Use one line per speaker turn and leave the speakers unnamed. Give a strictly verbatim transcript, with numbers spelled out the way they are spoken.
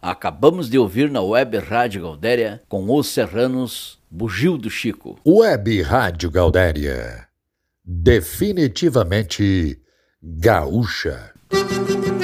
Acabamos de ouvir na Web Rádio Gaudéria, com Os Serranos, Bugio do Chico.
Web Rádio Gaudéria, definitivamente gaúcha.